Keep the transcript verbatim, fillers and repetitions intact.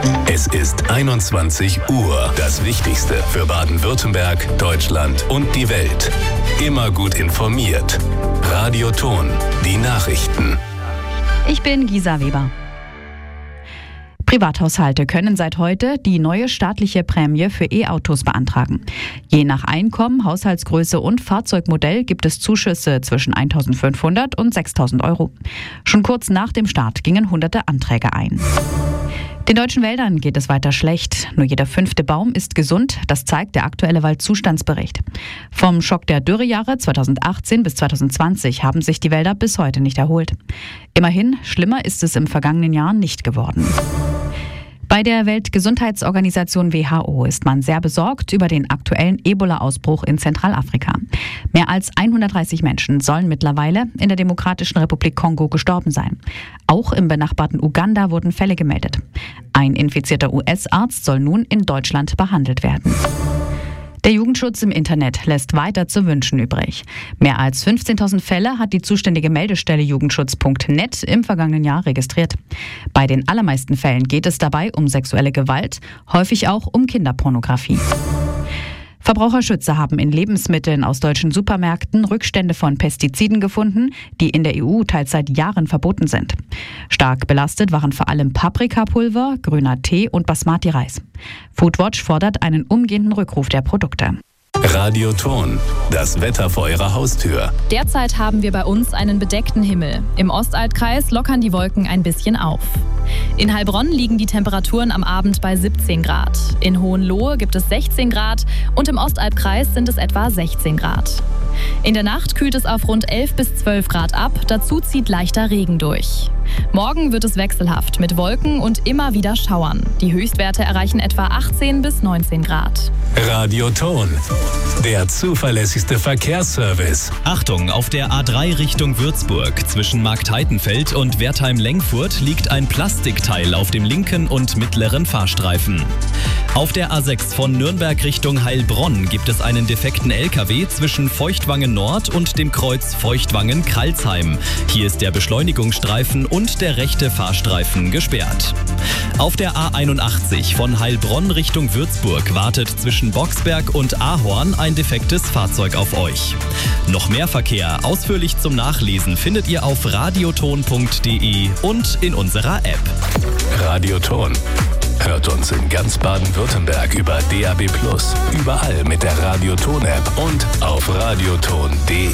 Es ist einundzwanzig Uhr. Das Wichtigste für Baden-Württemberg, Deutschland und die Welt. Immer gut informiert. Radio Ton, die Nachrichten. Ich bin Gisa Weber. Privathaushalte können seit heute die neue staatliche Prämie für E-Autos beantragen. Je nach Einkommen, Haushaltsgröße und Fahrzeugmodell gibt es Zuschüsse zwischen eintausendfünfhundert und sechstausend Euro. Schon kurz nach dem Start gingen hunderte Anträge ein. Den deutschen Wäldern geht es weiter schlecht. Nur jeder fünfte Baum ist gesund, das zeigt der aktuelle Waldzustandsbericht. Vom Schock der Dürrejahre zweitausendachtzehn bis zweitausendzwanzig haben sich die Wälder bis heute nicht erholt. Immerhin, schlimmer ist es im vergangenen Jahr nicht geworden. Bei der Weltgesundheitsorganisation W H O ist man sehr besorgt über den aktuellen Ebola-Ausbruch in Zentralafrika. Mehr als hundertdreißig Menschen sollen mittlerweile in der Demokratischen Republik Kongo gestorben sein. Auch im benachbarten Uganda wurden Fälle gemeldet. Ein infizierter U S-Arzt soll nun in Deutschland behandelt werden. Der Jugendschutz im Internet lässt weiter zu wünschen übrig. Mehr als fünfzehntausend Fälle hat die zuständige Meldestelle jugendschutz punkt net im vergangenen Jahr registriert. Bei den allermeisten Fällen geht es dabei um sexuelle Gewalt, häufig auch um Kinderpornografie. Verbraucherschützer haben in Lebensmitteln aus deutschen Supermärkten Rückstände von Pestiziden gefunden, die in der E U teils seit Jahren verboten sind. Stark belastet waren vor allem Paprikapulver, grüner Tee und Basmati-Reis. Foodwatch fordert einen umgehenden Rückruf der Produkte. Radio Ton, das Wetter vor Ihrer Haustür. Derzeit haben wir bei uns einen bedeckten Himmel. Im Ostalbkreis lockern die Wolken ein bisschen auf. In Heilbronn liegen die Temperaturen am Abend bei siebzehn Grad. In Hohenlohe gibt es sechzehn Grad und im Ostalbkreis sind es etwa sechzehn Grad. In der Nacht kühlt es auf rund elf bis zwölf Grad ab, dazu zieht leichter Regen durch. Morgen wird es wechselhaft mit Wolken und immer wieder Schauern. Die Höchstwerte erreichen etwa achtzehn bis neunzehn Grad. Radio Ton, der zuverlässigste Verkehrsservice. Achtung, auf der A drei Richtung Würzburg zwischen Marktheitenfeld und Wertheim-Lengfurt liegt ein Plastikteil auf dem linken und mittleren Fahrstreifen. Auf der A sechs von Nürnberg Richtung Heilbronn gibt es einen defekten L K W zwischen Feuchtwangen Nord und dem Kreuz Feuchtwangen-Kralsheim. Hier ist der Beschleunigungsstreifen und der rechte Fahrstreifen gesperrt. Auf der A einundachtzig von Heilbronn Richtung Würzburg wartet zwischen Boxberg und Ahorn ein defektes Fahrzeug auf euch. Noch mehr Verkehr ausführlich zum Nachlesen findet ihr auf radioton punkt de und in unserer App. Radio Ton. Hört uns in ganz Baden-Württemberg über D A B plus, überall mit der Radio Ton App und auf radioton punkt de.